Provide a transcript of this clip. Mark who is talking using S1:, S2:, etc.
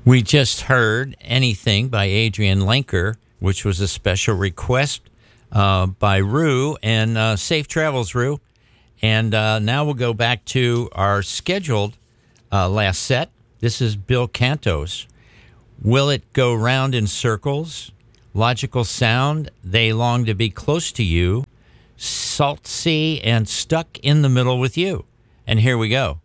S1: We just heard Anything by Adrian Lenker, which was a special request by Rue, and safe travels, Rue. And now we'll go back to our scheduled last set. This is Bill Cantos. Will it go round in circles? Logical sound, they long to be close to you. Salt sea and stuck in the middle with you. And here we go.